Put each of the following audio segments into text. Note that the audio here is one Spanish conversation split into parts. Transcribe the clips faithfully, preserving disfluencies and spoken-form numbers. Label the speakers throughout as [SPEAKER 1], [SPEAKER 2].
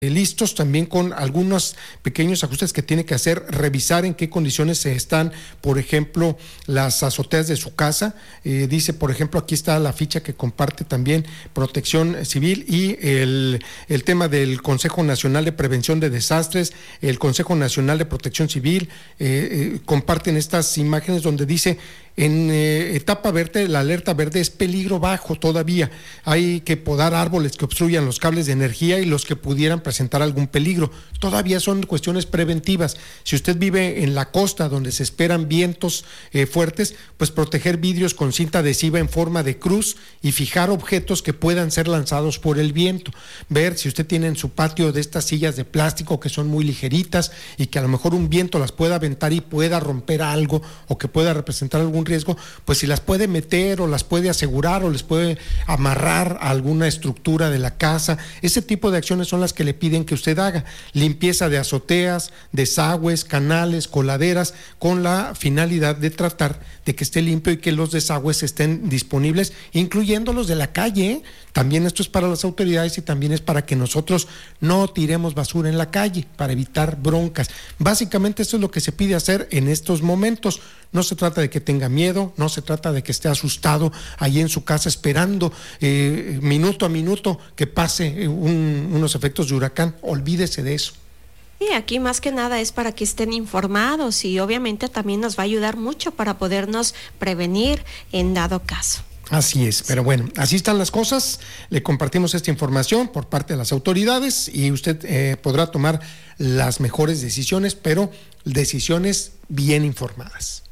[SPEAKER 1] listos también con algunos pequeños ajustes que tiene que hacer, revisar en qué condiciones están, por ejemplo, las azoteas de su casa. Eh, dice, por ejemplo, aquí está la ficha que comparte también Protección Civil y el, el tema del Consejo Nacional de Prevención de Desastres, el Consejo Nacional de Protección Civil, eh, eh, comparten estas imágenes donde dice, en eh, etapa verde, la alerta verde es peligro bajo todavía. Hay que podar árboles que obstruyan los cables de energía y los que pudieran presentar algún peligro. Todavía son cuestiones preventivas. Si usted vive en la costa donde se esperan vientos eh, fuertes, pues proteger vidrios con cinta adhesiva en forma de cruz y fijar objetos que puedan ser lanzados por el viento. Ver si usted tiene en su patio de estas sillas de plástico que son muy ligeritas y que a lo mejor un viento las pueda aventar y pueda romper algo o que pueda representar algún riesgo, pues si las puede meter o las puede asegurar o les puede amarrar a alguna estructura de la casa. Ese tipo de acciones son las que le piden que usted haga. Limpieza de azoteas, desagües, canales, coladeras, con la finalidad de tratar de que esté limpio y que los desagües estén disponibles, incluyendo los de la calle, ¿eh? También esto es para las autoridades y también es para que nosotros no tiremos basura en la calle, para evitar broncas. Básicamente esto es lo que se pide hacer en estos momentos. No se trata de que tenga miedo, no se trata de que esté asustado ahí en su casa esperando eh, minuto a minuto que pase un, unos efectos de huracán. Olvídese de eso.
[SPEAKER 2] Sí, aquí más que nada es para que estén informados y obviamente también nos va a ayudar mucho para podernos prevenir en dado caso.
[SPEAKER 1] Así es, pero bueno, así están las cosas. Le compartimos esta información por parte de las autoridades y usted eh, podrá tomar las mejores decisiones, pero decisiones bien informadas.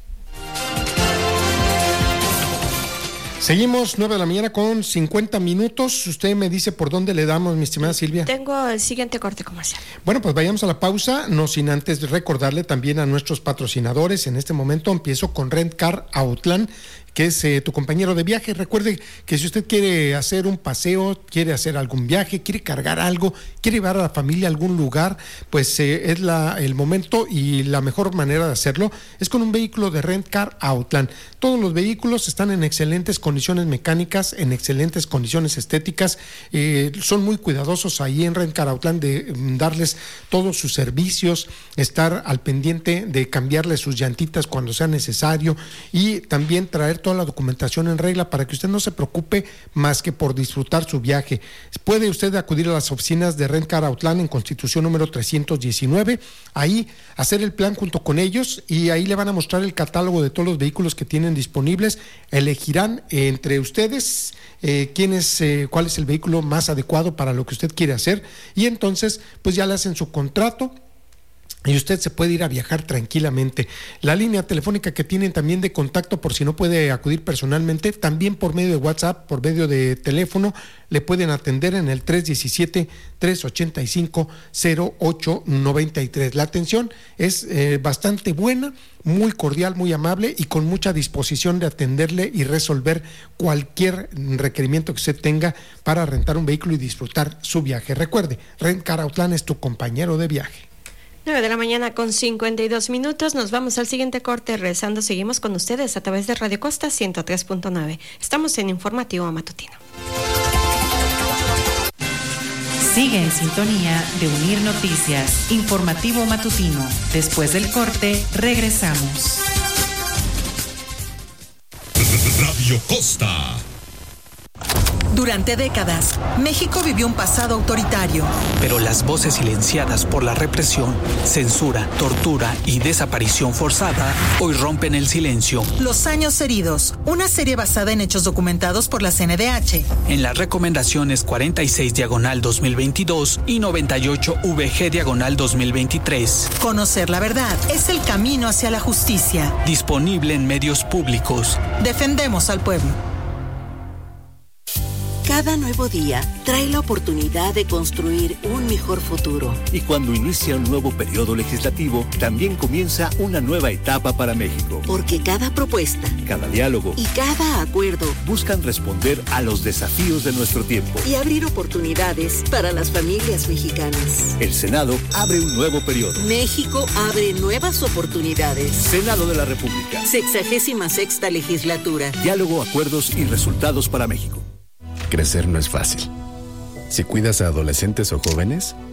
[SPEAKER 1] Seguimos, nueve de la mañana con cincuenta minutos. Usted me dice por dónde le damos, mi estimada Silvia.
[SPEAKER 2] Tengo el siguiente corte comercial.
[SPEAKER 1] Bueno, pues vayamos a la pausa, no sin antes recordarle también a nuestros patrocinadores. En este momento empiezo con Rent Car Autlán, que es eh, tu compañero de viaje. Recuerde que si usted quiere hacer un paseo, quiere hacer algún viaje, quiere cargar algo, quiere llevar a la familia a algún lugar, pues eh, es la, el momento y la mejor manera de hacerlo es con un vehículo de Rent Car Autlán. Todos los vehículos están en excelentes condiciones mecánicas, en excelentes condiciones estéticas, eh, son muy cuidadosos ahí en Rent Car Autlán de um, darles todos sus servicios, estar al pendiente de cambiarles sus llantitas cuando sea necesario y también traer toda la documentación en regla para que usted no se preocupe más que por disfrutar su viaje. Puede usted acudir a las oficinas de Rent Car Autlán en Constitución número trescientos diecinueve, ahí hacer el plan junto con ellos y ahí le van a mostrar el catálogo de todos los vehículos que tienen disponibles. Elegirán eh, entre ustedes eh, quién es, eh, cuál es el vehículo más adecuado para lo que usted quiere hacer y entonces pues ya le hacen su contrato y usted se puede ir a viajar tranquilamente. La línea telefónica que tienen también de contacto por si no puede acudir personalmente, también por medio de WhatsApp, por medio de teléfono, le pueden atender en el tres uno siete, tres ocho cinco, cero ocho nueve tres. La atención es eh, bastante buena, muy cordial, muy amable y con mucha disposición de atenderle y resolver cualquier requerimiento que usted tenga para rentar un vehículo y disfrutar su viaje. Recuerde, Rent Car Autlán es tu compañero de viaje.
[SPEAKER 2] nueve de la mañana con cincuenta y dos minutos, nos vamos al siguiente corte. Regresando, seguimos con ustedes a través de Radio Costa ciento tres punto nueve. Estamos en Informativo Matutino.
[SPEAKER 3] Sigue en sintonía de Unir Noticias, Informativo Matutino. Después del corte, regresamos.
[SPEAKER 4] Radio Costa.
[SPEAKER 5] Durante décadas, México vivió un pasado autoritario.
[SPEAKER 6] Pero las voces silenciadas por la represión, censura, tortura y desaparición forzada hoy rompen el silencio.
[SPEAKER 5] Los años heridos, una serie basada en hechos documentados por la C N D H.
[SPEAKER 6] En las recomendaciones cuarenta y seis diagonal dos mil veintidós y noventa y ocho V G diagonal dos mil veintitrés.
[SPEAKER 5] Conocer la verdad es el camino hacia la justicia.
[SPEAKER 6] Disponible en medios públicos.
[SPEAKER 5] Defendemos al pueblo.
[SPEAKER 7] Cada nuevo día trae la oportunidad de construir un mejor futuro.
[SPEAKER 8] Y cuando inicia un nuevo periodo legislativo, también comienza una nueva etapa para México.
[SPEAKER 7] Porque cada propuesta,
[SPEAKER 8] cada diálogo
[SPEAKER 7] y cada acuerdo
[SPEAKER 8] buscan responder a los desafíos de nuestro tiempo
[SPEAKER 7] y abrir oportunidades para las familias mexicanas.
[SPEAKER 8] El Senado abre un nuevo periodo.
[SPEAKER 7] México abre nuevas oportunidades.
[SPEAKER 8] Senado de la República.
[SPEAKER 7] Sexagésima sexta legislatura.
[SPEAKER 8] Diálogo, acuerdos y resultados para México.
[SPEAKER 9] Crecer no es fácil. Si cuidas a adolescentes o jóvenes,